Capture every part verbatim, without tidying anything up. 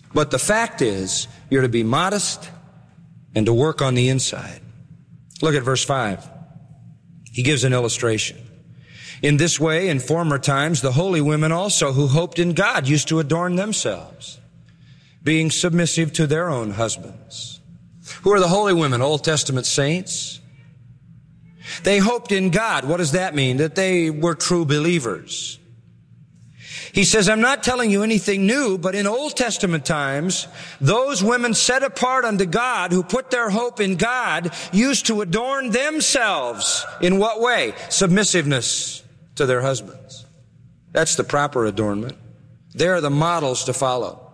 But the fact is, you're to be modest and to work on the inside. Look at verse five. He gives an illustration. In this way, in former times, the holy women also who hoped in God used to adorn themselves, being submissive to their own husbands. Who are the holy women? Old Testament saints. They hoped in God. What does that mean? That they were true believers. He says, I'm not telling you anything new, but in Old Testament times, those women set apart unto God who put their hope in God used to adorn themselves. In what way? Submissiveness to their husbands. That's the proper adornment. They're the models to follow.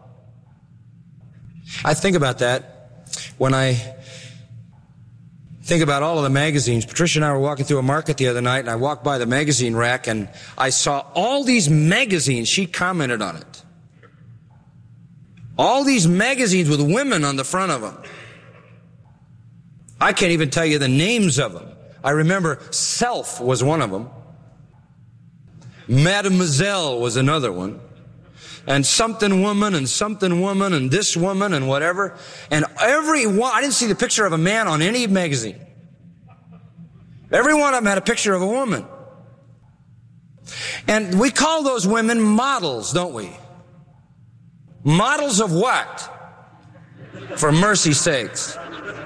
I think about that when I think about all of the magazines. Patricia and I were walking through a market the other night, and I walked by the magazine rack, and I saw all these magazines. She commented on it. All these magazines with women on the front of them. I can't even tell you the names of them. I remember Self was one of them. Mademoiselle was another one. And something woman and something woman and this woman and whatever. And every one, I didn't see the picture of a man on any magazine. Every one of them had a picture of a woman. And we call those women models, don't we? Models of what? For mercy's sakes.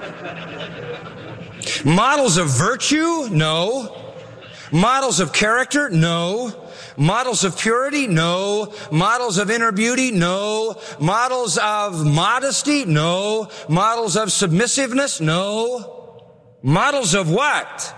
Models of virtue? No. Models of character? No. Models of purity? No. Models of inner beauty? No. Models of modesty? No. Models of submissiveness? No. Models of what?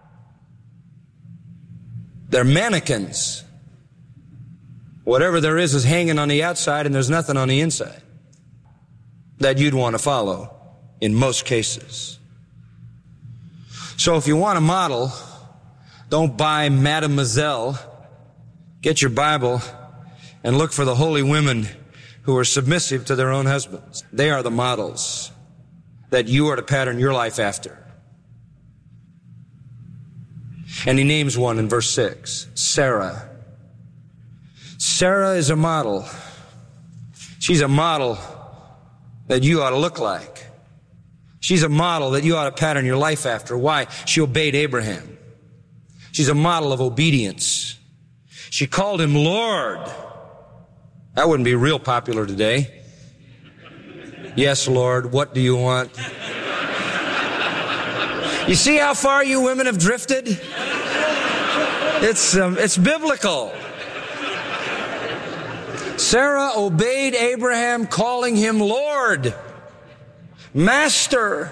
They're mannequins. Whatever there is is hanging on the outside, and there's nothing on the inside that you'd want to follow in most cases. So if you want a model, don't buy Mademoiselle. Get your Bible and look for the holy women who are submissive to their own husbands. They are the models that you are to pattern your life after. And he names one in verse six, Sarah. Sarah is a model. She's a model that you ought to look like. She's a model that you ought to pattern your life after. Why? She obeyed Abraham. She's a model of obedience. She called him Lord. That wouldn't be real popular today. Yes, Lord, what do you want? You see how far you women have drifted? It's, um, it's biblical. Sarah obeyed Abraham, calling him Lord, Master.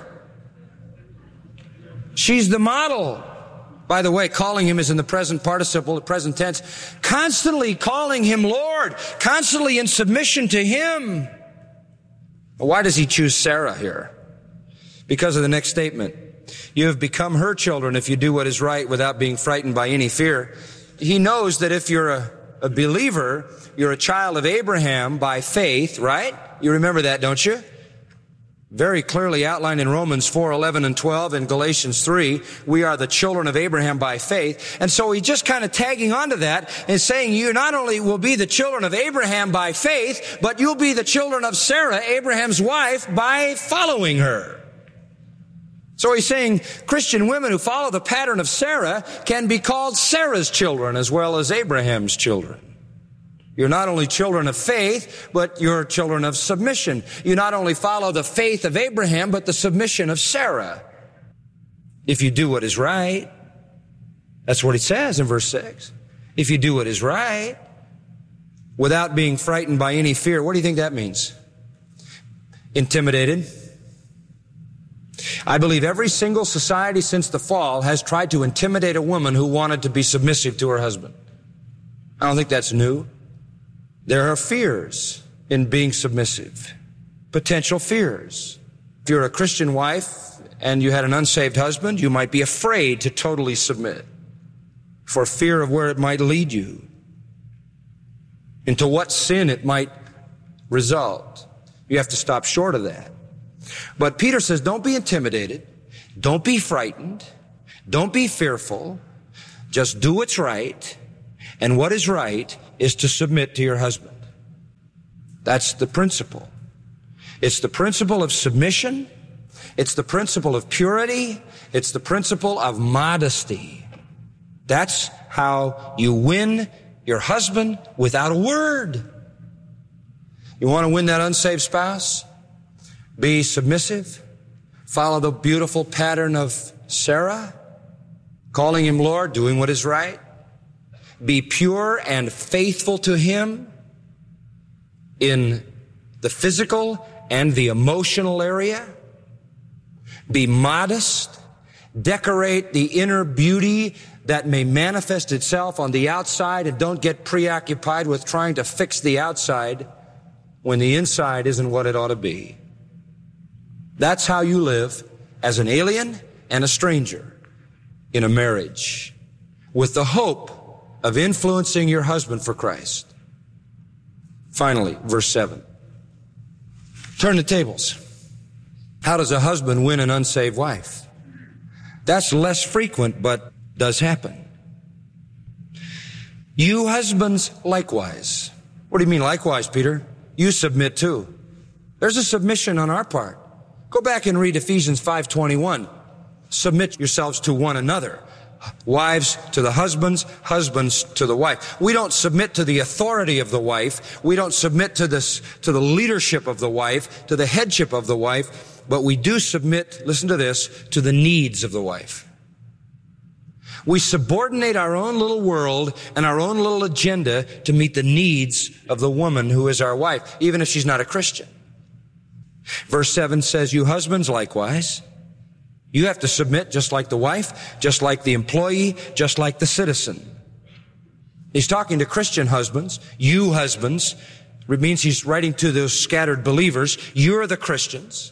She's the model. By the way, calling him is in the present participle, the present tense. Constantly calling him Lord. Constantly in submission to him. Why does he choose Sarah here? Because of the next statement. You have become her children if you do what is right without being frightened by any fear. He knows that if you're a, a believer, you're a child of Abraham by faith, right? You remember that, don't you? Very clearly outlined in Romans four, eleven and twelve, and Galatians three, we are the children of Abraham by faith. And so he's just kind of tagging onto that and saying you not only will be the children of Abraham by faith, but you'll be the children of Sarah, Abraham's wife, by following her. So he's saying Christian women who follow the pattern of Sarah can be called Sarah's children as well as Abraham's children. You're not only children of faith, but you're children of submission. You not only follow the faith of Abraham, but the submission of Sarah. If you do what is right. That's what it says in verse six. If you do what is right, without being frightened by any fear. What do you think that means? Intimidated. I believe every single society since the fall has tried to intimidate a woman who wanted to be submissive to her husband. I don't think that's new. There are fears in being submissive. Potential fears. If you're a Christian wife and you had an unsaved husband, you might be afraid to totally submit for fear of where it might lead you, into what sin it might result. You have to stop short of that. But Peter says, don't be intimidated. Don't be frightened. Don't be fearful. Just do what's right. And what is right is to submit to your husband. That's the principle. It's the principle of submission. It's the principle of purity. It's the principle of modesty. That's how you win your husband without a word. You want to win that unsaved spouse? Be submissive. Follow the beautiful pattern of Sarah, calling him Lord, doing what is right. Be pure and faithful to him in the physical and the emotional area. Be modest. Decorate the inner beauty that may manifest itself on the outside, and don't get preoccupied with trying to fix the outside when the inside isn't what it ought to be. That's how you live as an alien and a stranger in a marriage, with the hope of influencing your husband for Christ. Finally, verse seven. Turn the tables. How does a husband win an unsaved wife? That's less frequent, but does happen. You husbands likewise. What do you mean likewise, Peter? You submit too. There's a submission on our part. Go back and read Ephesians five twenty-one. Submit yourselves to one another. Wives to the husbands, husbands to the wife. We don't submit to the authority of the wife. We don't submit to this, to the leadership of the wife, to the headship of the wife. But we do submit, listen to this, to the needs of the wife. We subordinate our own little world and our own little agenda to meet the needs of the woman who is our wife, even if she's not a Christian. Verse seven says, you husbands likewise. You have to submit just like the wife, just like the employee, just like the citizen. He's talking to Christian husbands. You husbands. It means he's writing to those scattered believers. You're the Christians.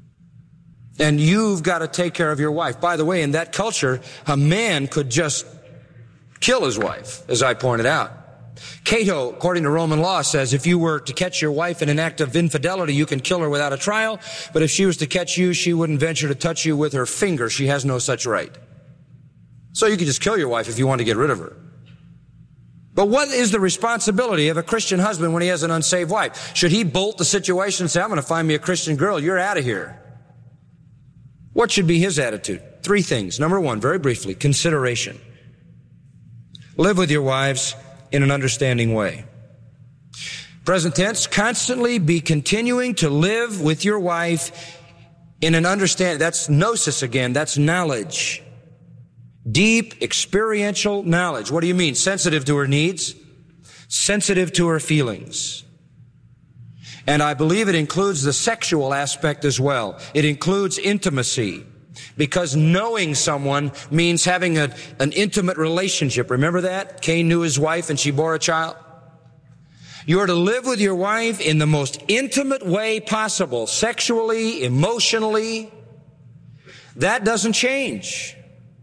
And you've got to take care of your wife. By the way, in that culture, a man could just kill his wife, as I pointed out. Cato, according to Roman law, says if you were to catch your wife in an act of infidelity, you can kill her without a trial. But if she was to catch you, she wouldn't venture to touch you with her finger. She has no such right. So you could just kill your wife if you want to get rid of her. But what is the responsibility of a Christian husband when he has an unsaved wife? Should he bolt the situation and say, I'm going to find me a Christian girl, you're out of here? What should be his attitude? Three things. Number one, very briefly, consideration. Live with your wives in an understanding way. Present tense, constantly be continuing to live with your wife in an understanding. That's gnosis again. That's knowledge. Deep, experiential knowledge. What do you mean? Sensitive to her needs, sensitive to her feelings. And I believe it includes the sexual aspect as well. It includes intimacy, because knowing someone means having a, an intimate relationship. Remember that? Cain knew his wife and she bore a child. You are to live with your wife in the most intimate way possible, sexually, emotionally. That doesn't change.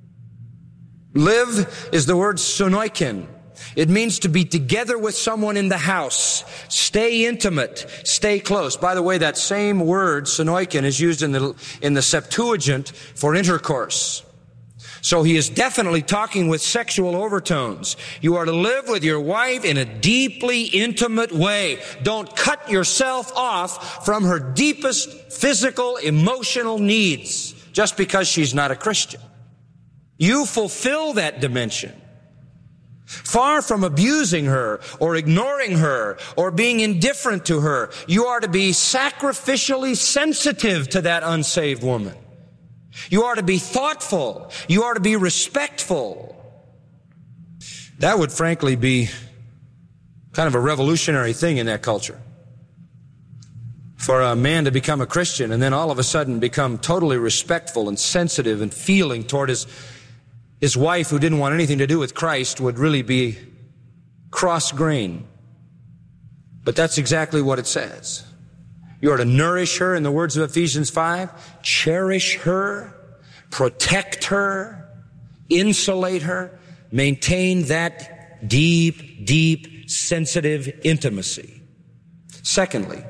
Live is the word sonoikin. It means to be together with someone in the house. Stay intimate. Stay close. By the way, that same word, sonoikin, is used in the, in the Septuagint for intercourse. So he is definitely talking with sexual overtones. You are to live with your wife in a deeply intimate way. Don't cut yourself off from her deepest physical, emotional needs just because she's not a Christian. You fulfill that dimension. Far from abusing her or ignoring her or being indifferent to her, you are to be sacrificially sensitive to that unsaved woman. You are to be thoughtful. You are to be respectful. That would frankly be kind of a revolutionary thing in that culture. For a man to become a Christian and then all of a sudden become totally respectful and sensitive and feeling toward his His wife, who didn't want anything to do with Christ, would really be cross-grain. But that's exactly what it says. You are to nourish her, in the words of Ephesians five, cherish her, protect her, insulate her, maintain that deep, deep, sensitive intimacy. Secondly,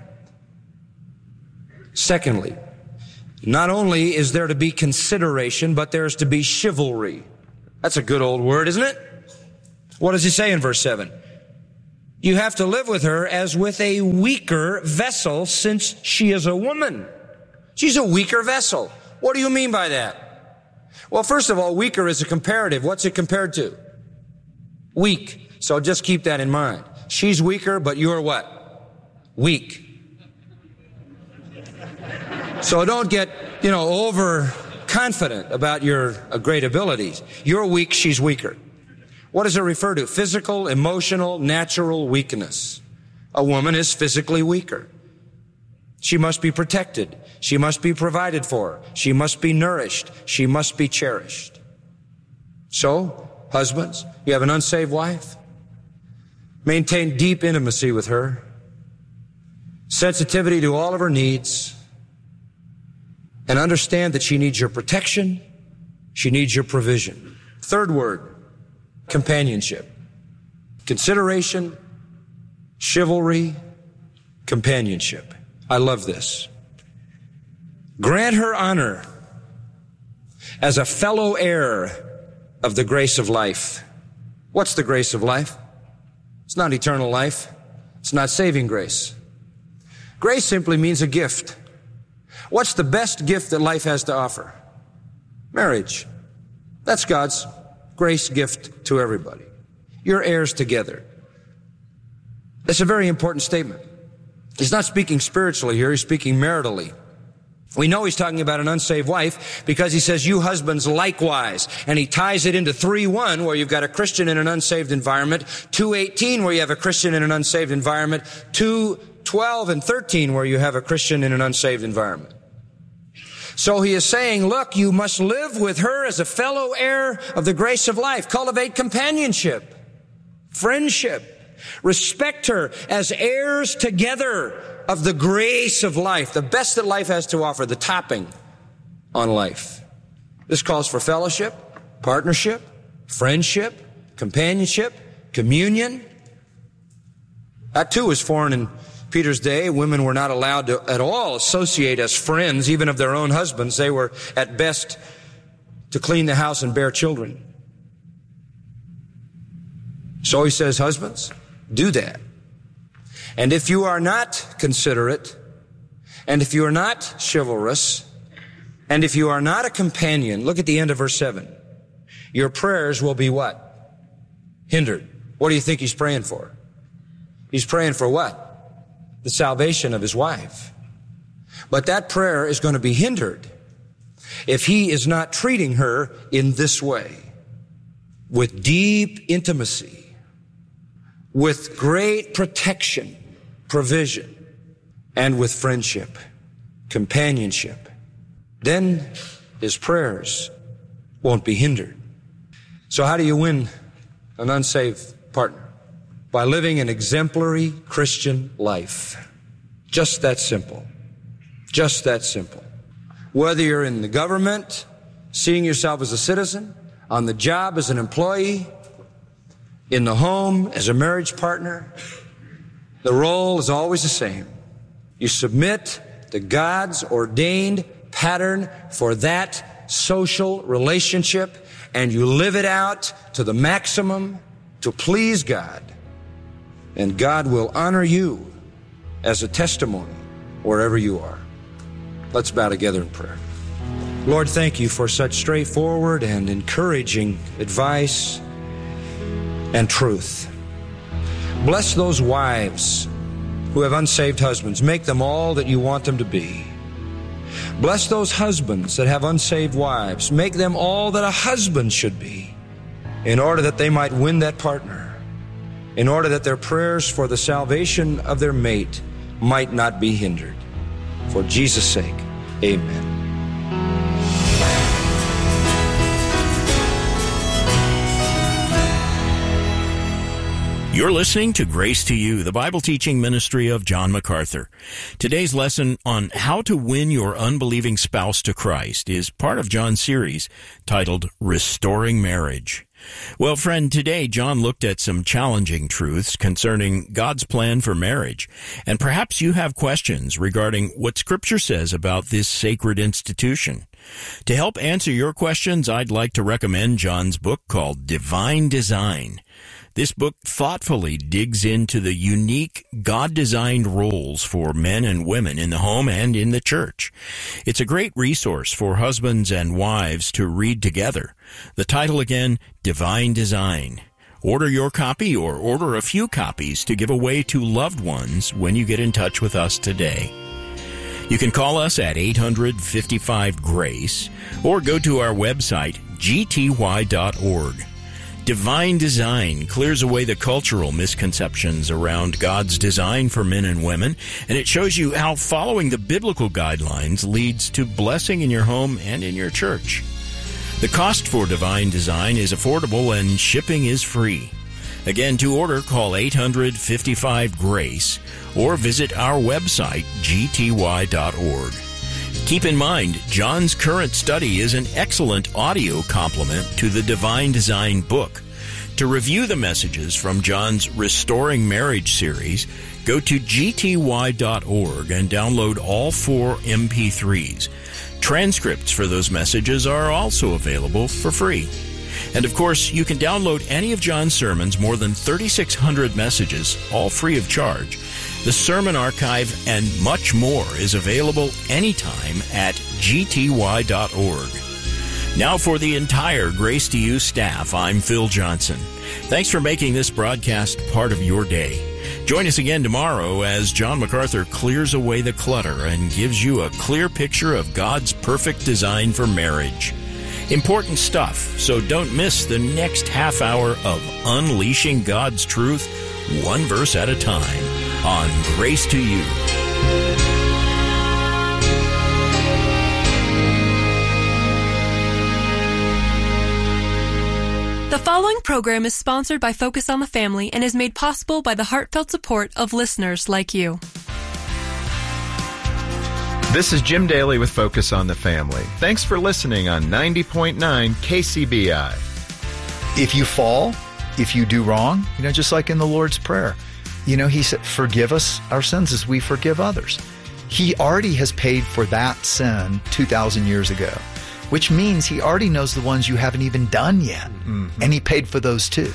secondly, not only is there to be consideration, but there's to be chivalry. That's a good old word, isn't it? What does he say in verse seven? You have to live with her as with a weaker vessel, since she is a woman. She's a weaker vessel. What do you mean by that? Well, first of all, weaker is a comparative. What's it compared to? Weak. So just keep that in mind. She's weaker, but you're what? Weak. So don't get, you know, overconfident about your uh, great abilities. You're weak, she's weaker. What does it refer to? Physical, emotional, natural weakness. A woman is physically weaker. She must be protected. She must be provided for. She must be nourished. She must be cherished. So, husbands, you have an unsaved wife. Maintain deep intimacy with her. Sensitivity to all of her needs. And understand that she needs your protection. She needs your provision. Third word. Companionship. Consideration, chivalry, companionship. I love this. Grant her honor as a fellow heir of the grace of life. What's the grace of life? It's not eternal life. It's not saving grace. Grace simply means a gift. What's the best gift that life has to offer? Marriage. That's God's grace gift to everybody. You're heirs together. That's a very important statement. He's not speaking spiritually here, he's speaking maritally. We know he's talking about an unsaved wife because he says, you husbands likewise. And he ties it into three one, where you've got a Christian in an unsaved environment, two eighteen, where you have a Christian in an unsaved environment, two twelve and thirteen, where you have a Christian in an unsaved environment. So he is saying, look, you must live with her as a fellow heir of the grace of life. Cultivate companionship, friendship. Respect her as heirs together of the grace of life, the best that life has to offer, the topping on life. This calls for fellowship, partnership, friendship, companionship, communion. That too is foreign in Peter's day. Women were not allowed to at all associate as friends, even of their own husbands. They were at best to clean the house and bear children. So he says, husbands, do that. And if you are not considerate, and if you are not chivalrous, and if you are not a companion, look at the end of verse seven. Your prayers will be what? Hindered. What do you think he's praying for? He's praying for what? The salvation of his wife. But that prayer is going to be hindered if he is not treating her in this way, with deep intimacy, with great protection, provision, and with friendship, companionship. Then his prayers won't be hindered. So how do you win an unsaved partner? By living an exemplary Christian life. Just that simple. Just that simple. Whether you're in the government, seeing yourself as a citizen, on the job as an employee, in the home as a marriage partner, the role is always the same. You submit to God's ordained pattern for that social relationship, and you live it out to the maximum to please God. And God will honor you as a testimony wherever you are. Let's bow together in prayer. Lord, thank you for such straightforward and encouraging advice and truth. Bless those wives who have unsaved husbands. Make them all that you want them to be. Bless those husbands that have unsaved wives. Make them all that a husband should be, in order that they might win that partner, in order that their prayers for the salvation of their mate might not be hindered. For Jesus' sake, amen. You're listening to Grace to You, the Bible teaching ministry of John MacArthur. Today's lesson on how to win your unbelieving spouse to Christ is part of John's series titled Restoring Marriage. Well, friend, today John looked at some challenging truths concerning God's plan for marriage. And perhaps you have questions regarding what Scripture says about this sacred institution. To help answer your questions, I'd like to recommend John's book called Divine Design. This book thoughtfully digs into the unique God-designed roles for men and women in the home and in the church. It's a great resource for husbands and wives to read together. The title again, Divine Design. Order your copy or order a few copies to give away to loved ones when you get in touch with us today. You can call us at eight hundred, fifty-five, GRACE or go to our website, g t y dot org. Divine Design clears away the cultural misconceptions around God's design for men and women, and it shows you how following the biblical guidelines leads to blessing in your home and in your church. The cost for Divine Design is affordable and shipping is free. Again, to order, call eight hundred, fifty-five, GRACE or visit our website, g t y dot org. Keep in mind, John's current study is an excellent audio complement to the Divine Design book. To review the messages from John's Restoring Marriage series, go to g t y dot org and download all four M P threes. Transcripts for those messages are also available for free. And of course, you can download any of John's sermons, more than thirty-six hundred messages, all free of charge. The sermon archive and much more is available anytime at g t y dot org. Now for the entire Grace to You staff, I'm Phil Johnson. Thanks for making this broadcast part of your day. Join us again tomorrow as John MacArthur clears away the clutter and gives you a clear picture of God's perfect design for marriage. Important stuff, so don't miss the next half hour of unleashing God's truth, one verse at a time, on Grace to You. The following program is sponsored by Focus on the Family and is made possible by the heartfelt support of listeners like you. This is Jim Daly with Focus on the Family. Thanks for listening on ninety point nine K C B I. If you fall, if you do wrong, you know, just like in the Lord's Prayer, you know, he said, forgive us our sins as we forgive others. He already has paid for that sin two thousand years ago, which means he already knows the ones you haven't even done yet. Mm-hmm. And he paid for those too.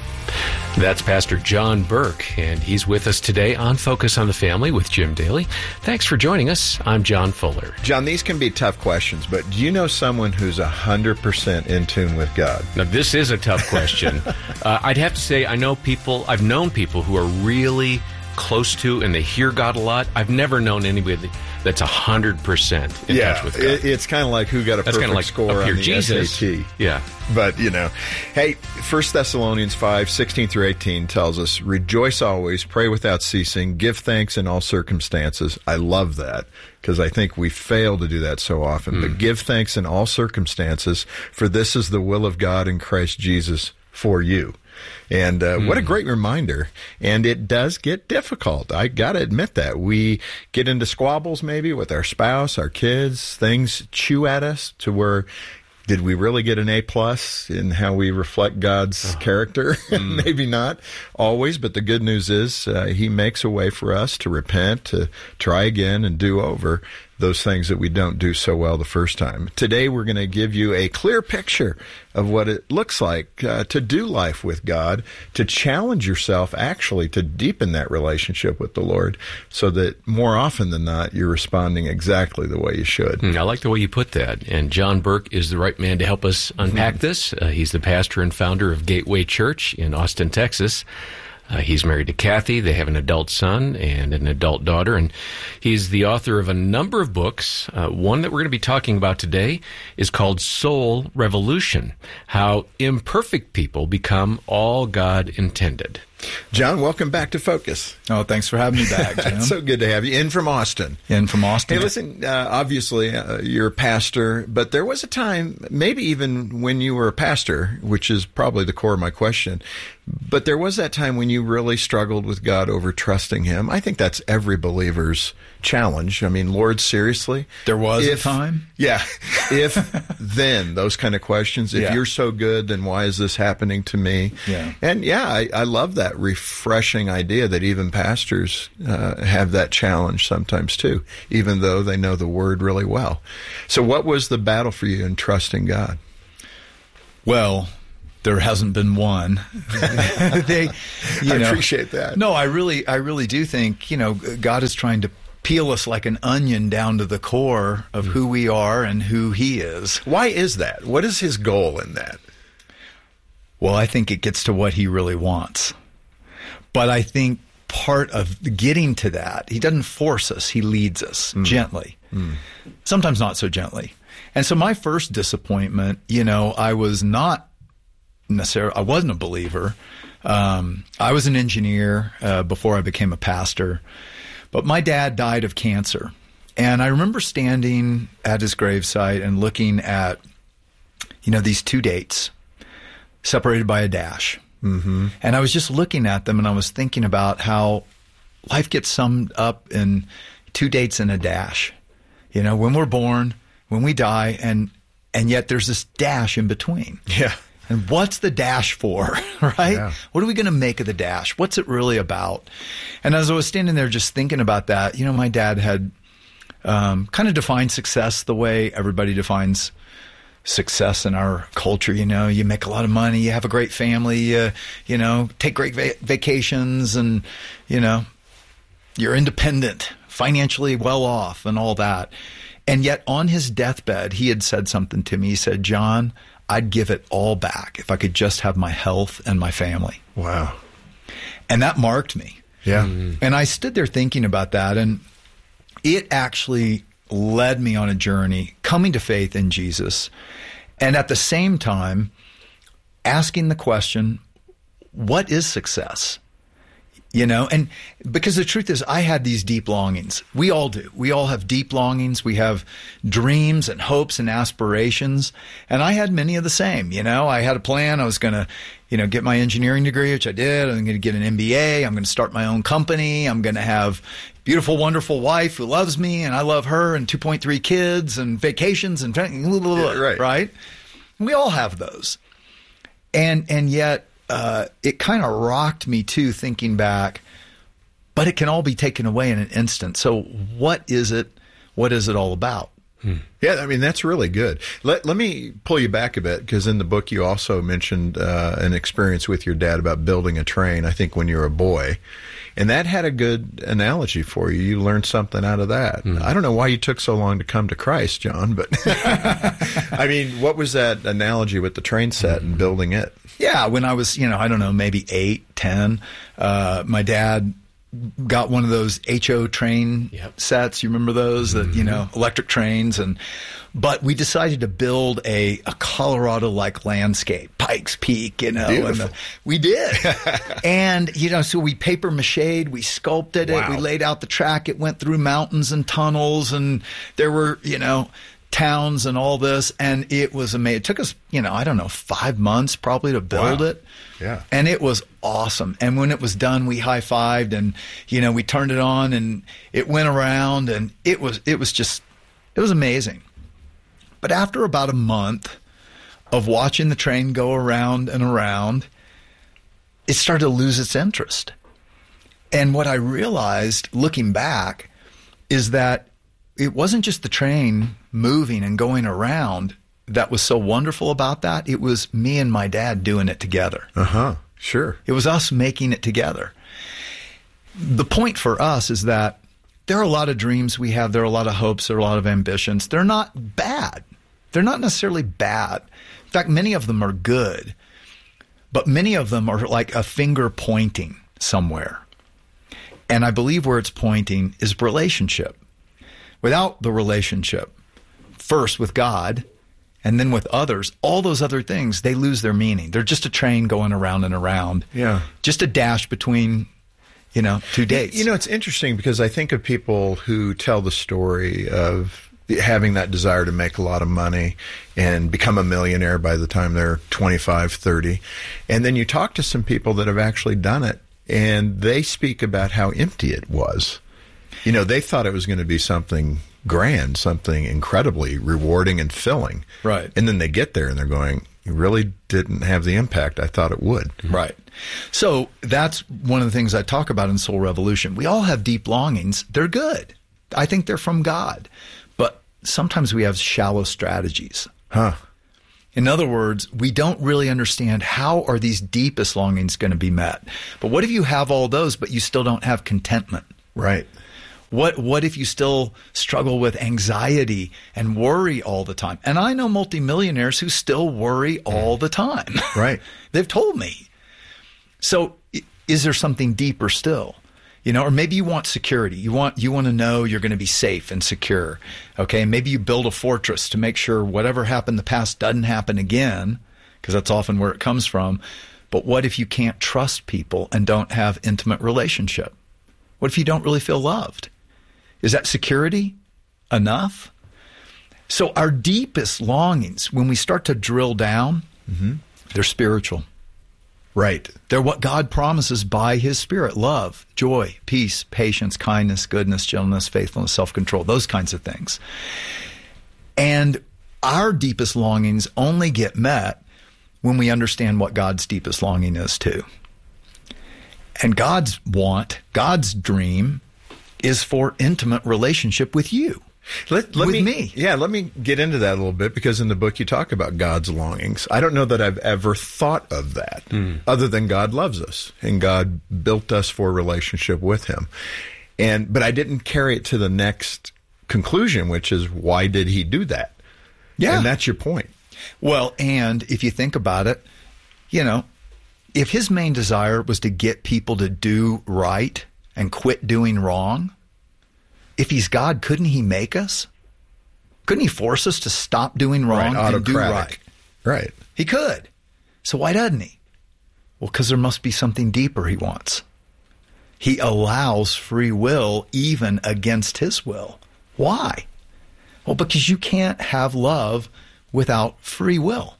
That's Pastor John Burke, and he's with us today on Focus on the Family with Jim Daly. Thanks for joining us. I'm John Fuller. John, these can be tough questions, but do you know someone who's one hundred percent in tune with God? Now, this is a tough question. uh, I'd have to say I know people, I've known people who are really close to and they hear God a lot. I've never known anybody that's one hundred percent in yeah, touch with God. It, it's kind of like who got a that's perfect like score on the Jesus. S A T. Yeah. But, you know, hey, First Thessalonians five, sixteen through eighteen tells us, rejoice always, pray without ceasing, give thanks in all circumstances. I love that because I think we fail to do that so often. Mm. But give thanks in all circumstances, for this is the will of God in Christ Jesus for you. And uh, mm. what a great reminder. And it does get difficult. I got to admit that. We get into squabbles maybe with our spouse, our kids. Things chew at us to where, did we really get an A plus in how we reflect God's oh. character? Mm. Maybe not always, but the good news is uh, he makes a way for us to repent, to try again and do over those things that we don't do so well the first time. Today, we're going to give you a clear picture of what it looks like uh, to do life with God, to challenge yourself actually to deepen that relationship with the Lord so that more often than not, you're responding exactly the way you should. I like the way you put that. And John Burke is the right man to help us unpack mm-hmm. this. Uh, he's the pastor and founder of Gateway Church in Austin, Texas. Uh, he's married to Kathy. They have an adult son and an adult daughter, and he's the author of a number of books. Uh, one that we're going to be talking about today is called Soul Revolution, How Imperfect People Become All God Intended. John, welcome back to Focus. Oh, thanks for having me back, Jim. It's so good to have you. In from Austin. In from Austin. Hey, listen, uh, obviously uh, you're a pastor, but there was a time, maybe even when you were a pastor, which is probably the core of my question, but there was that time when you really struggled with God over trusting Him. I think that's every believer's challenge. I mean, Lord, seriously? There was if, a time? Yeah. If, then, those kind of questions. If yeah. you're so good, then why is this happening to me? Yeah. And yeah, I, I love that refreshing idea that even pastors uh, have that challenge sometimes too, even though they know the Word really well. So what was the battle for you in trusting God? Well, there hasn't been one. they, you I know, appreciate that. No, I really, I really do think, you know, God is trying to peel us like an onion down to the core of who we are and who He is. Why is that? What is His goal in that? Well, I think it gets to what He really wants. But I think part of getting to that, He doesn't force us. He leads us mm. gently, mm. sometimes not so gently. And so my first disappointment, you know, I was not necessarily, I wasn't a believer. Um, I was an engineer uh, before I became a pastor. But my dad died of cancer. And I remember standing at his gravesite and looking at, you know, these two dates separated by a dash. Mm-hmm. And I was just looking at them and I was thinking about how life gets summed up in two dates and a dash. You know, when we're born, when we die, and and yet there's this dash in between. Yeah. And what's the dash for, right? Yeah. What are we going to make of the dash? What's it really about? And as I was standing there just thinking about that, you know, my dad had um, kind of defined success the way everybody defines success in our culture. You know, you make a lot of money, you have a great family, you, you know, take great va- vacations, and, you know, you're independent, financially well off and all that. And yet on his deathbed, he had said something to me. He said, John, I'd give it all back if I could just have my health and my family. Wow. And that marked me. Yeah. Mm-hmm. And I stood there thinking about that, and it actually led me on a journey coming to faith in Jesus. And at the same time, asking the question, what is success? You know, and because the truth is, I had these deep longings. We all do. We all have deep longings. We have dreams and hopes and aspirations. And I had many of the same. You know, I had a plan. I was going to, you know, get my engineering degree, which I did. I'm going to get an M B A. I'm going to start my own company. I'm going to have a beautiful, wonderful wife who loves me, and I love her, and two point three kids, and vacations, and yeah, right. right? And we all have those. And and yet, Uh, it kind of rocked me too, thinking back, but it can all be taken away in an instant. So what is it? What is it all about? Hmm. Yeah, I mean, that's really good. Let, let me pull you back a bit, because in the book you also mentioned uh, an experience with your dad about building a train, I think when you were a boy. And that had a good analogy for you. You learned something out of that. Hmm. I don't know why you took so long to come to Christ, John, but I mean, what was that analogy with the train set and building it? Yeah, when I was, you know, I don't know, maybe eight, ten, uh, my dad got one of those H O train yep. sets. You remember those? Mm-hmm. That, you know, electric trains. And but we decided to build a, a Colorado-like landscape, Pikes Peak, you know. Beautiful. And the, we did. And, you know, so we paper machéed, we sculpted it, wow. we laid out the track. It went through mountains and tunnels, and there were, you know, towns and all this, and it was amazing. It took us, you know, I don't know, five months probably to build wow. it. Yeah. And it was awesome. And when it was done, we high-fived, and, you know, we turned it on, and it went around, and it was, it was just, it was amazing. But after about a month of watching the train go around and around, it started to lose its interest. And what I realized, looking back, is that it wasn't just the train moving and going around that was so wonderful about that. It was me and my dad doing it together. Uh-huh. Sure. It was us making it together. The point for us is that there are a lot of dreams we have. There are a lot of hopes. There are a lot of ambitions. They're not bad. They're not necessarily bad. In fact, many of them are good. But many of them are like a finger pointing somewhere. And I believe where it's pointing is relationship. Without the relationship, first with God and then with others, all those other things, they lose their meaning. They're just a train going around and around. Yeah. Just a dash between, you know, two dates. You know, it's interesting because I think of people who tell the story of having that desire to make a lot of money and become a millionaire by the time they're twenty-five, thirty. And then you talk to some people that have actually done it, and they speak about how empty it was. You know, they thought it was going to be something grand, something incredibly rewarding and filling. Right. And then they get there and they're going, it really didn't have the impact I thought it would. Right. So that's one of the things I talk about in Soul Revolution. We all have deep longings. They're good. I think they're from God. But sometimes we have shallow strategies. Huh. In other words, we don't really understand how are these deepest longings going to be met. But what if you have all those, but you still don't have contentment? Right. What what if you still struggle with anxiety and worry all the time? And I know multimillionaires who still worry all the time. Right. They've told me. So is there something deeper still? You know, or maybe you want security. You want you want to know you're going to be safe and secure. Okay, maybe you build a fortress to make sure whatever happened in the past doesn't happen again, because that's often where it comes from. But what if you can't trust people and don't have intimate relationship? What if you don't really feel loved? Is that security enough? So our deepest longings, when we start to drill down, mm-hmm. they're spiritual. Right. They're what God promises by his Spirit: love, joy, peace, patience, kindness, goodness, gentleness, faithfulness, self-control, those kinds of things. And our deepest longings only get met when we understand what God's deepest longing is too. And God's want, God's dream is for intimate relationship with you. Let, let with me, me. Yeah, let me get into that a little bit, because in the book you talk about God's longings. I don't know that I've ever thought of that, mm. other than God loves us and God built us for a relationship with him. And but I didn't carry it to the next conclusion, which is, why did he do that? Yeah. And that's your point. Well, and if you think about it, you know, if his main desire was to get people to do right and quit doing wrong, if he's God, couldn't he make us? Couldn't he force us to stop doing wrong right, and do right? Right. He could. So why doesn't he? Well, because there must be something deeper he wants. He allows free will even against his will. Why? Well, because you can't have love without free will.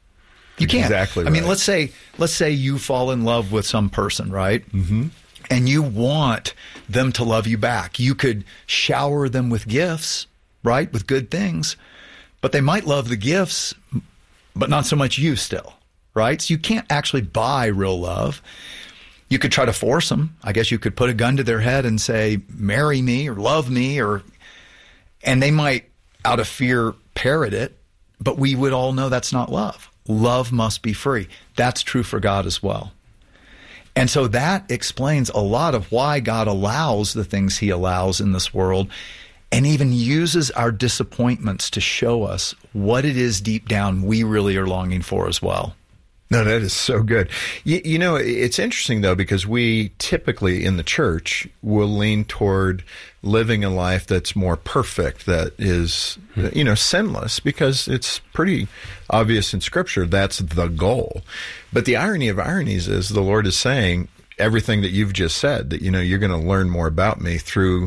You can't. Exactly. I mean, right. let's say let's say you fall in love with some person, right? Mm-hmm. And you want them to love you back. You could shower them with gifts, right? With good things. But they might love the gifts, but not so much you still, right? So you can't actually buy real love. You could try to force them. I guess you could put a gun to their head and say, marry me or love me, or, and they might, out of fear, parrot it. But we would all know that's not love. Love must be free. That's true for God as well. And so that explains a lot of why God allows the things he allows in this world, and even uses our disappointments to show us what it is deep down we really are longing for as well. No, that is so good. You, you know, it's interesting, though, because we typically in the church will lean toward living a life that's more perfect, that is, you know, sinless, because it's pretty obvious in Scripture that's the goal. But the irony of ironies is the Lord is saying everything that you've just said, that, you know, you're going to learn more about me through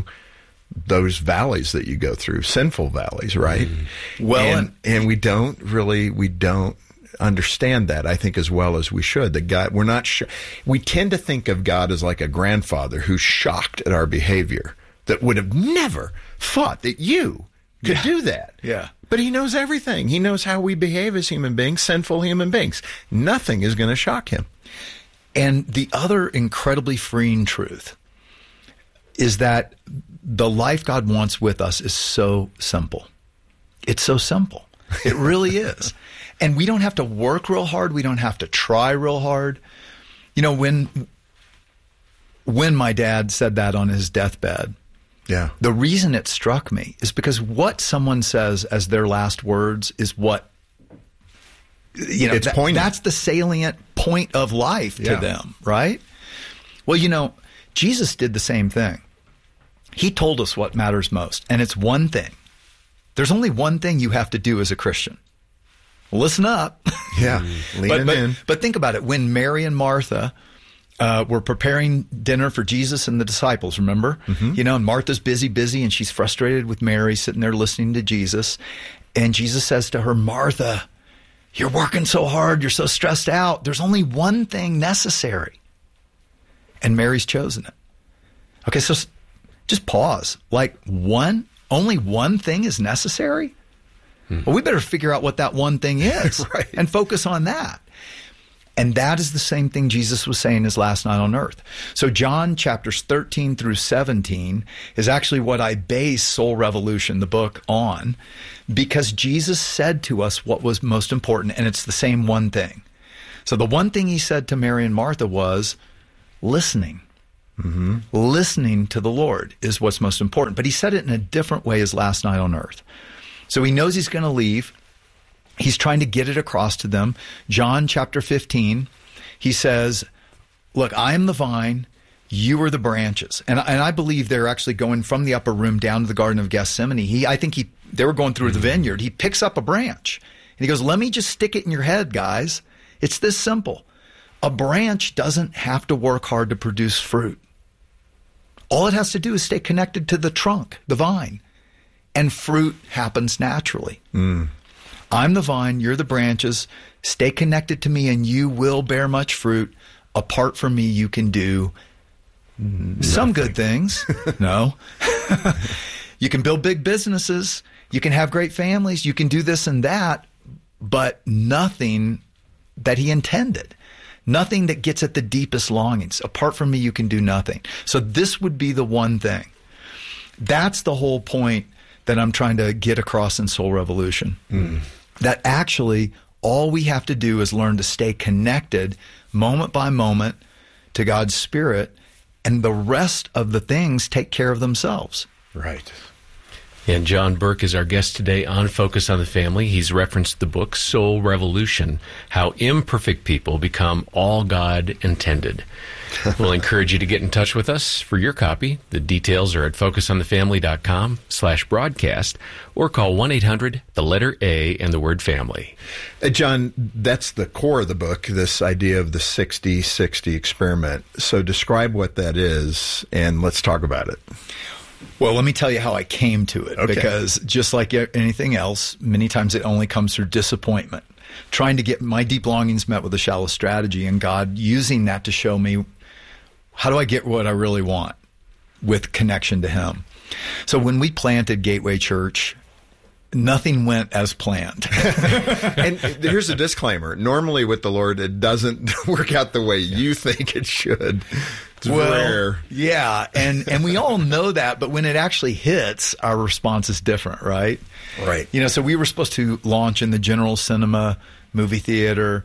those valleys that you go through, sinful valleys, right? Mm. Well, and, and, and we don't really, we don't understand that, I think, as well as we should. That God, we're not sure. We tend to think of God as like a grandfather who's shocked at our behavior, that would have never thought that you could yeah. do that. Yeah. But he knows everything. He knows how we behave as human beings, sinful human beings. Nothing is going to shock him. And the other incredibly freeing truth is that the life God wants with us is so simple. It's so simple. It really is. And we don't have to work real hard. We don't have to try real hard. You know, when when my dad said that on his deathbed, yeah, the reason it struck me is because what someone says as their last words is what, you know, it's that, poignant. That's the salient point of life to yeah. them, right? Well, you know, Jesus did the same thing. He told us what matters most, and it's one thing. There's only one thing you have to do as a Christian. Listen up. Yeah, lean but, but, in. But think about it. When Mary and Martha uh, were preparing dinner for Jesus and the disciples, remember? Mm-hmm. You know, and Martha's busy, busy, and she's frustrated with Mary sitting there listening to Jesus. And Jesus says to her, Martha, you're working so hard. You're so stressed out. There's only one thing necessary. And Mary's chosen it. Okay, so just pause. Like one, only one thing is necessary? Hmm. Well, we better figure out what that one thing is right. and focus on that. And that is the same thing Jesus was saying his last night on earth. So John chapters thirteen through seventeen is actually what I base Soul Revolution, the book, on, because Jesus said to us what was most important, and it's the same one thing. So the one thing he said to Mary and Martha was listening. Mm-hmm. Listening to the Lord is what's most important. But he said it in a different way his last night on earth. So he knows he's going to leave. He's trying to get it across to them. John chapter fifteen, he says, look, I am the vine, you are the branches. And, and I believe they're actually going from the upper room down to the Garden of Gethsemane. He, I think he, they were going through mm-hmm. the vineyard. He picks up a branch and he goes, let me just stick it in your head, guys. It's this simple. A branch doesn't have to work hard to produce fruit. All it has to do is stay connected to the trunk, the vine, and fruit happens naturally. Mm. I'm the vine, you're the branches. Stay connected to me and you will bear much fruit. Apart from me, you can do Nothing. Some good things. No. You can build big businesses. You can have great families. You can do this and that, but nothing that he intended. Nothing that gets at the deepest longings. Apart from me, you can do nothing. So this would be the one thing. That's the whole point that I'm trying to get across in Soul Revolution. Mm. That actually all we have to do is learn to stay connected moment by moment to God's Spirit, and the rest of the things take care of themselves. Right. And John Burke is our guest today on Focus on the Family. He's referenced the book Soul Revolution, How Imperfect People Become All God Intended. We'll encourage you to get in touch with us for your copy. The details are at focusonthefamily.com slash broadcast or call one eight hundred, the letter A, and the word family. Uh, John, that's the core of the book, this idea of the sixty sixty experiment. So describe what that is, and let's talk about it. Well, let me tell you how I came to it, okay. Because just like anything else, many times it only comes through disappointment. Trying to get my deep longings met with a shallow strategy, and God using that to show me, how do I get what I really want with connection to Him? So when we planted Gateway Church, nothing went as planned. And here's a disclaimer. Normally with the Lord, it doesn't work out the way you think it should. It's well, rare. Yeah, and, and we all know that, but when it actually hits, our response is different, right? Right. You know, so we were supposed to launch in the General Cinema movie theater.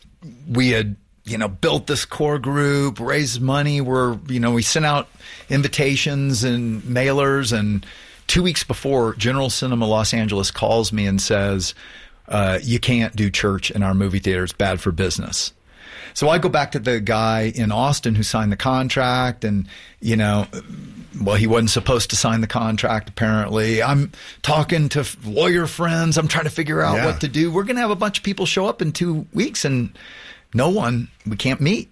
We had, you know, built this core group, raised money. We're, you know, we sent out invitations and mailers, and two weeks before, General Cinema Los Angeles calls me and says, uh, you can't do church in our movie theater. It's bad for business. So I go back to the guy in Austin who signed the contract, and, you know, well, he wasn't supposed to sign the contract, apparently. I'm talking to lawyer friends. I'm trying to figure out yeah. what to do. We're going to have a bunch of people show up in two weeks, and no one, we can't meet.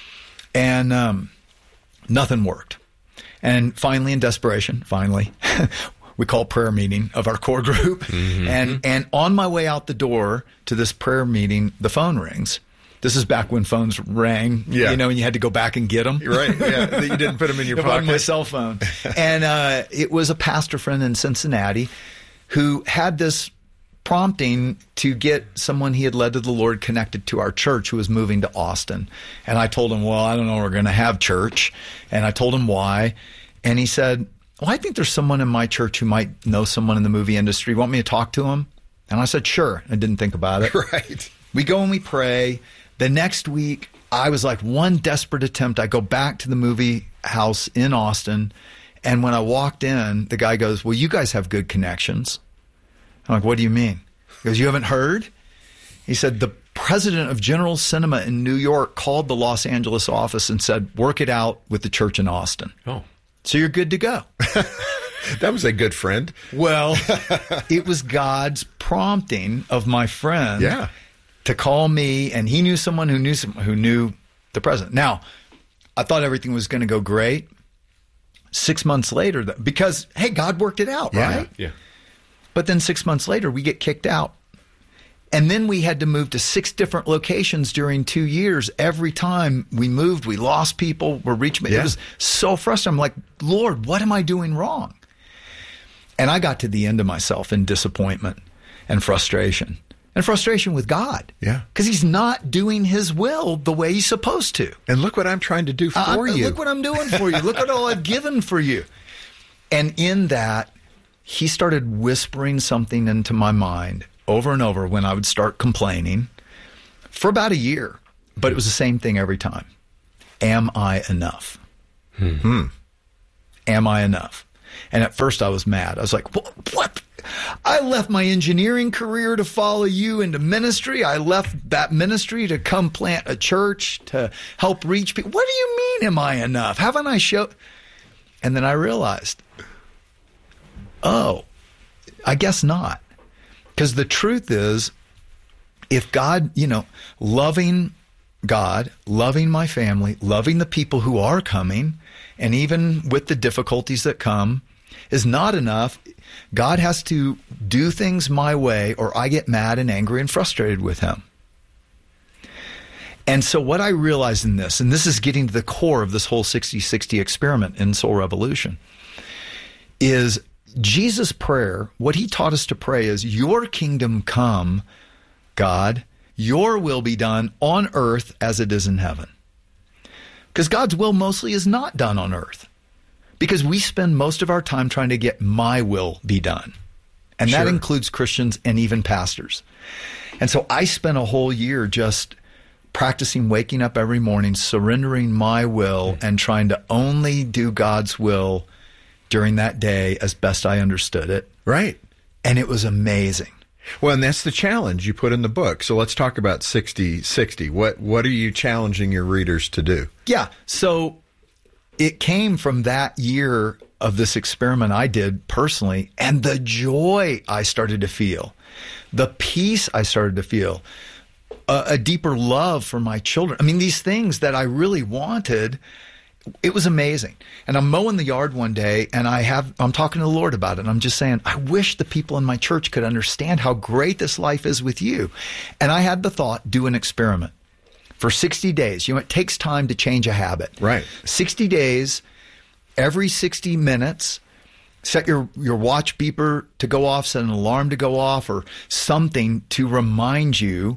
And um, nothing worked. And finally, in desperation, finally, we call prayer meeting of our core group. Mm-hmm. And and on my way out the door to this prayer meeting, the phone rings. This is back when phones rang, yeah. you know, and you had to go back and get them. Right, yeah, that you didn't put them in your pocket. On my cell phone. And uh, it was a pastor friend in Cincinnati who had this prompting to get someone he had led to the Lord connected to our church who was moving to Austin. And I told him, well, I don't know, we're going to have church. And I told him why. And he said, well, I think there's someone in my church who might know someone in the movie industry. Want me to talk to him? And I said, sure. I didn't think about it. Right. We go and we pray. The next week, I was like one desperate attempt. I go back to the movie house in Austin. And when I walked in, the guy goes, well, you guys have good connections. I'm like, what do you mean? He goes, you haven't heard? He said, the president of General Cinema in New York called the Los Angeles office and said, work it out with the church in Austin. Oh. So you're good to go. That was a good friend. Well, it was God's prompting of my friend yeah. to call me, and he knew someone who knew someone who knew the president. Now, I thought everything was going to go great. Six months later, because, hey, God worked it out, yeah. right? Yeah. But then six months later, we get kicked out. And then we had to move to six different locations during two years. Every time we moved, we lost people. We're reaching. Yeah. It was so frustrating. I'm like, Lord, what am I doing wrong? And I got to the end of myself in disappointment and frustration. and frustration with God. Yeah. Because he's not doing his will the way he's supposed to. And look what I'm trying to do for uh, you. Look what I'm doing for you. Look at all I've given for you. And in that, he started whispering something into my mind over and over when I would start complaining for about a year. But it was the same thing every time. Am I enough? Hmm. Am I enough? And at first I was mad. I was like, what? what? I left my engineering career to follow you into ministry. I left that ministry to come plant a church to help reach people. What do you mean, am I enough? Haven't I showed? And then I realized, oh, I guess not. Because the truth is, if God, you know, loving God, loving my family, loving the people who are coming, and even with the difficulties that come, is not enough. God has to do things my way, or I get mad and angry and frustrated with him. And so what I realized in this, and this is getting to the core of this whole sixty sixty experiment in Soul Revolution, is Jesus' prayer. What he taught us to pray is, your kingdom come, God, your will be done on earth as it is in heaven. Because God's will mostly is not done on earth. Because we spend most of our time trying to get my will be done. And Sure. that includes Christians and even pastors. And so I spent a whole year just practicing waking up every morning, surrendering my will, and trying to only do God's will during that day as best I understood it. Right. And it was amazing. Well, and that's the challenge you put in the book. So let's talk about sixty sixty. What what are you challenging your readers to do? Yeah. So it came from that year of this experiment I did personally, and the joy I started to feel, the peace I started to feel, a, a deeper love for my children. I mean, these things that I really wanted. It was amazing. And I'm mowing the yard one day, and I have, I'm talking to the Lord about it. And I'm just saying, I wish the people in my church could understand how great this life is with you. And I had the thought, do an experiment for sixty days. You know, it takes time to change a habit. Right. sixty days, every sixty minutes, set your, your watch beeper to go off, set an alarm to go off, or something to remind you,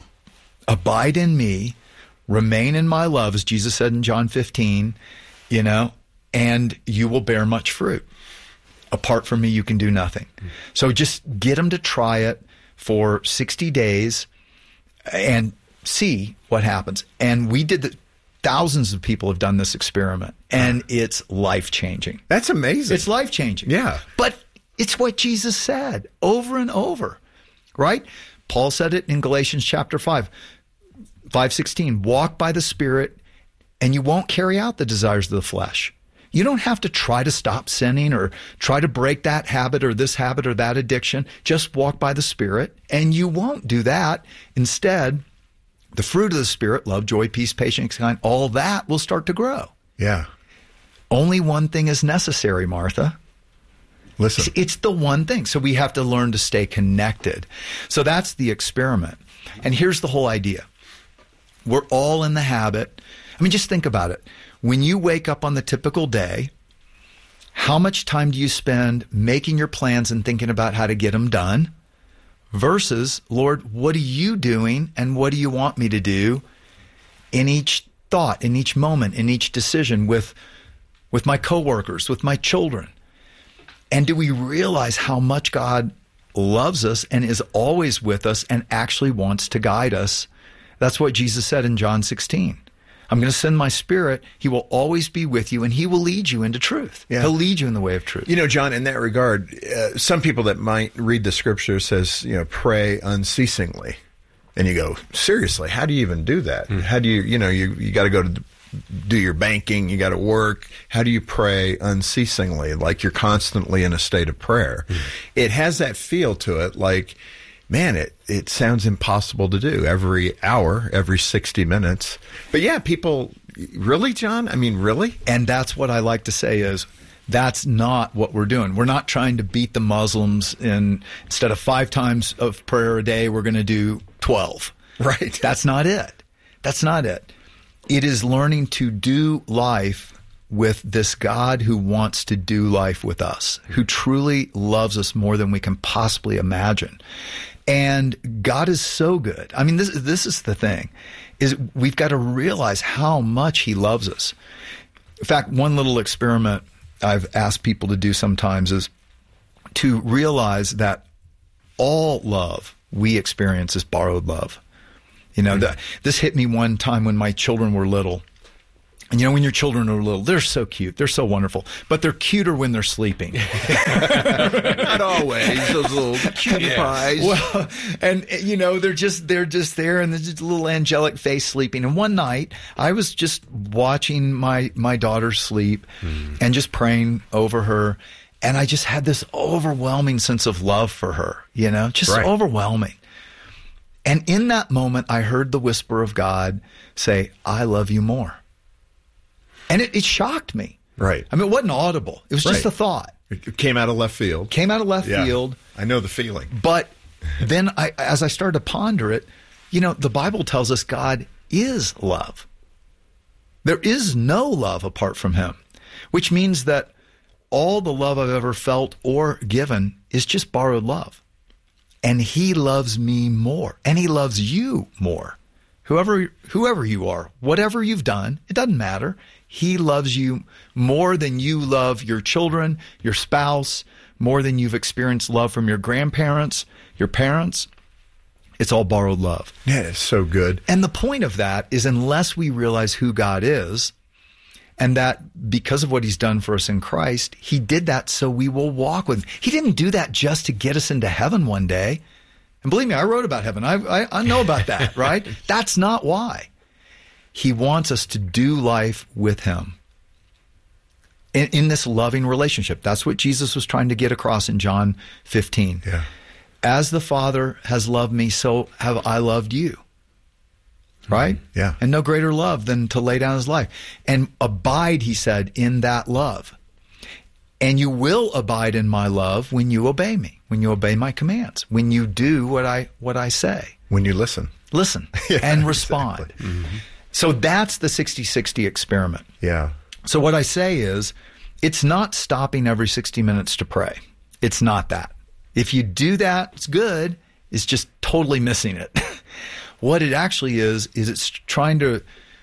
abide in me, remain in my love, as Jesus said in John fifteen, you know, and you will bear much fruit. Apart from me, you can do nothing. Mm. So just get them to try it for sixty days and see what happens. And we did the, thousands of people have done this experiment, and it's life-changing. That's amazing. It's life-changing. Yeah. But it's what Jesus said over and over, right? Paul said it in Galatians chapter five. five sixteen, walk by the Spirit, and you won't carry out the desires of the flesh. You don't have to try to stop sinning or try to break that habit or this habit or that addiction. Just walk by the Spirit, and you won't do that. Instead, the fruit of the Spirit, love, joy, peace, patience, kind, all that will start to grow. Yeah. Only one thing is necessary, Martha. Listen. It's the one thing. So we have to learn to stay connected. So that's the experiment. And here's the whole idea. We're all in the habit. I mean, just think about it. When you wake up on the typical day, how much time do you spend making your plans and thinking about how to get them done versus, Lord, what are you doing and what do you want me to do in each thought, in each moment, in each decision with, with my coworkers, with my children? And do we realize how much God loves us and is always with us and actually wants to guide us? That's what Jesus said in John sixteen. I'm going to send my Spirit. He will always be with you, and he will lead you into truth. Yeah. He'll lead you in the way of truth. You know, John, in that regard, uh, some people that might read the scripture says, you know, pray unceasingly. And you go, seriously, how do you even do that? Mm. How do you, you know, you, you got to go to do your banking, you got to work. How do you pray unceasingly? Like you're constantly in a state of prayer. Mm. It has that feel to it, like, man, it, it sounds impossible to do every hour, every sixty minutes. But yeah, people, really, John? I mean, really? And that's what I like to say is, that's not what we're doing. We're not trying to beat the Muslims in, instead of five times of prayer a day, we're going to do twelve. Right. That's not it. That's not it. It is learning to do life with this God who wants to do life with us, who truly loves us more than we can possibly imagine. And God is so good. I mean, this, this is the thing, is we've got to realize how much he loves us. In fact, one little experiment I've asked people to do sometimes is to realize that all love we experience is borrowed love. You know, the, this hit me one time when my children were little. And you know, when your children are little, they're so cute. They're so wonderful. But they're cuter when they're sleeping. Not always. Those little cutie yeah. pies. Well, and, you know, they're just, they're just there and there's just a little angelic face sleeping. And one night, I was just watching my, my daughter sleep mm. and just praying over her. And I just had this overwhelming sense of love for her, you know, just right. overwhelming. And in that moment, I heard the whisper of God say, I love you more. And it, it shocked me. Right. I mean, it wasn't audible. It was just right. a thought. It came out of left field. Came out of left yeah. field. I know the feeling. But then I, as I started to ponder it, you know, the Bible tells us God is love. There is no love apart from him, which means that all the love I've ever felt or given is just borrowed love. And he loves me more. And he loves you more. Whoever, whoever you are, whatever you've done, it doesn't matter. He loves you more than you love your children, your spouse, more than you've experienced love from your grandparents, your parents. It's all borrowed love. Yeah, it's so good. And the point of that is unless we realize who God is and that because of what he's done for us in Christ, he did that so we will walk with him. He didn't do that just to get us into heaven one day. And believe me, I wrote about heaven. I, I, I know about that, right? That's not why. He wants us to do life with him in, in this loving relationship. That's what Jesus was trying to get across in John fifteen. Yeah. As the Father has loved me, so have I loved you. Right? Mm-hmm. Yeah. And no greater love than to lay down his life. And abide, he said, in that love. And you will abide in my love when you obey me, when you obey my commands, when you do what I what I say. When you listen. Listen yeah, and respond. Exactly. Mm-hmm. So that's the sixty sixty experiment. Yeah. So what I say is, it's not stopping every sixty minutes to pray. It's not that. If you do that, it's good. It's just totally missing it. What it actually is, is it's trying to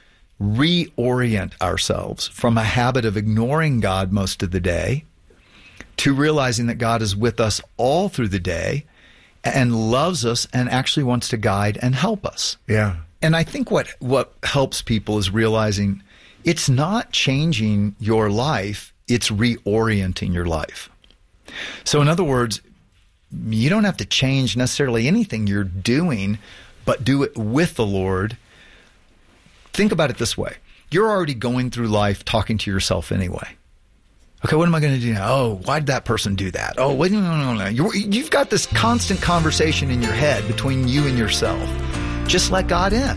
reorient ourselves from a habit of ignoring God most of the day to realizing that God is with us all through the day and loves us and actually wants to guide and help us. Yeah. And I think what, what helps people is realizing it's not changing your life, it's reorienting your life. So in other words, you don't have to change necessarily anything you're doing, but do it with the Lord. Think about it this way. You're already going through life talking to yourself anyway. Okay, what am I going to do now? Oh, why did that person do that? Oh, wait, no, no, no, no. You're, you've got this constant conversation in your head between you and yourself. Just let God in.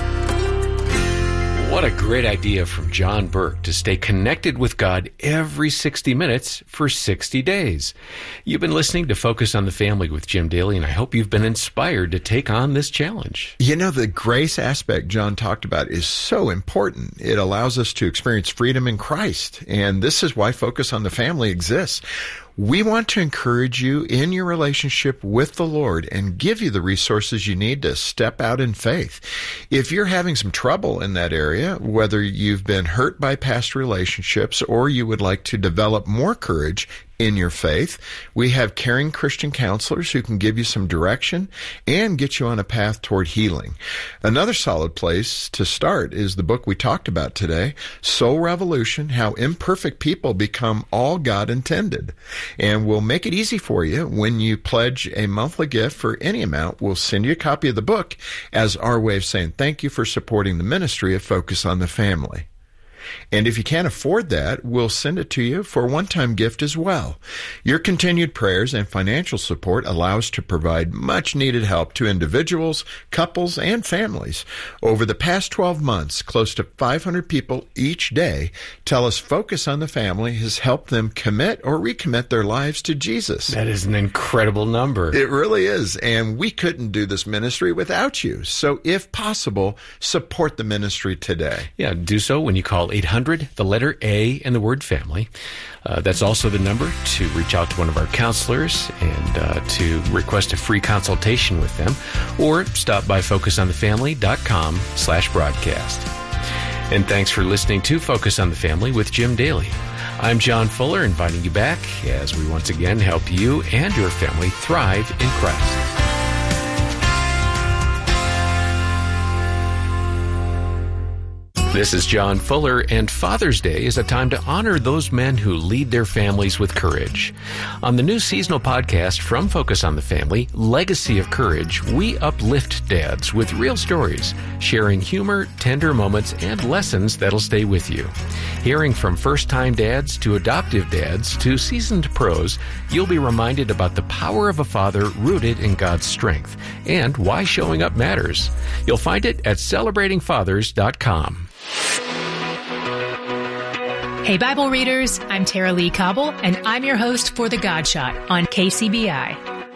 What a great idea from John Burke to stay connected with God every sixty minutes for sixty days. You've been listening to Focus on the Family with Jim Daly, and I hope you've been inspired to take on this challenge. You know, the grace aspect John talked about is so important. It allows us to experience freedom in Christ, and this is why Focus on the Family exists. We want to encourage you in your relationship with the Lord and give you the resources you need to step out in faith. If you're having some trouble in that area, whether you've been hurt by past relationships or you would like to develop more courage in your faith, we have caring Christian counselors who can give you some direction and get you on a path toward healing. Another solid place to start is the book we talked about today, Soul Revolution, How Imperfect People Become All God Intended. And we'll make it easy for you. When you pledge a monthly gift for any amount, we'll send you a copy of the book as our way of saying thank you for supporting the ministry of Focus on the Family. And if you can't afford that, we'll send it to you for a one-time gift as well. Your continued prayers and financial support allow us to provide much-needed help to individuals, couples, and families. Over the past twelve months, close to five hundred people each day tell us Focus on the Family has helped them commit or recommit their lives to Jesus. That is an incredible number. It really is, and we couldn't do this ministry without you. So if possible, support the ministry today. Yeah, do so when you call eight hundred, the letter A, and the word family. Uh, that's also the number to reach out to one of our counselors and uh, to request a free consultation with them, or stop by focusonthefamily.com slash broadcast. And thanks for listening to Focus on the Family with Jim Daly. I'm John Fuller, inviting you back as we once again help you and your family thrive in Christ. This is John Fuller, and Father's Day is a time to honor those men who lead their families with courage. On the new seasonal podcast from Focus on the Family, Legacy of Courage, we uplift dads with real stories, sharing humor, tender moments, and lessons that'll stay with you. Hearing from first-time dads to adoptive dads to seasoned pros, you'll be reminded about the power of a father rooted in God's strength and why showing up matters. You'll find it at celebrating fathers dot com. Hey, Bible readers, I'm Tara Lee Cobble, and I'm your host for The God Shot on K C B I.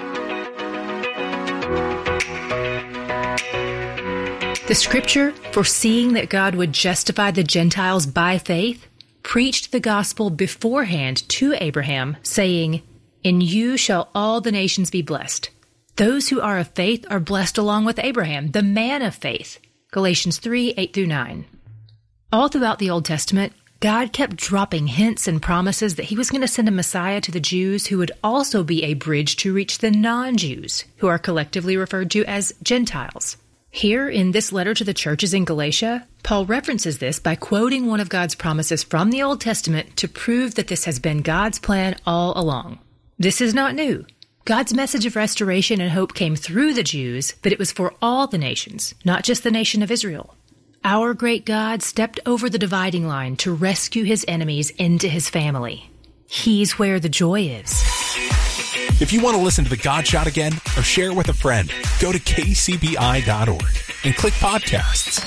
The scripture, foreseeing that God would justify the Gentiles by faith, preached the gospel beforehand to Abraham, saying, "In you shall all the nations be blessed." Those who are of faith are blessed along with Abraham, the man of faith. Galatians three, eight through nine. All throughout the Old Testament, God kept dropping hints and promises that he was going to send a Messiah to the Jews who would also be a bridge to reach the non-Jews, who are collectively referred to as Gentiles. Here, in this letter to the churches in Galatia, Paul references this by quoting one of God's promises from the Old Testament to prove that this has been God's plan all along. This is not new. God's message of restoration and hope came through the Jews, but it was for all the nations, not just the nation of Israel. Our great God stepped over the dividing line to rescue his enemies into his family. He's where the joy is. If you want to listen to The God Shot again or share with a friend, go to K C B I dot org and click podcasts.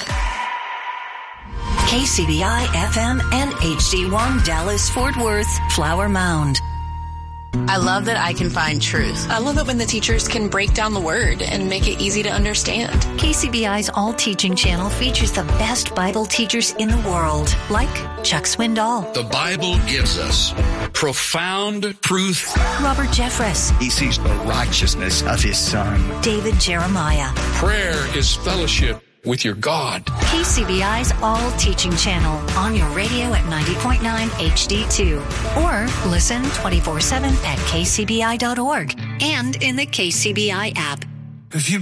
K C B I F M and H D one Dallas Fort Worth, Flower Mound. I love that I can find truth. I love it when the teachers can break down the word and make it easy to understand. K C B I's All Teaching channel features the best Bible teachers in the world, like Chuck Swindoll. The Bible gives us profound truth. Robert Jeffress. He sees the righteousness of his Son. David Jeremiah. Prayer is fellowship with your God. K C B I's All Teaching channel on your radio at ninety point nine H D two. Or listen twenty-four seven at K C B I dot org and in the K C B I app. If you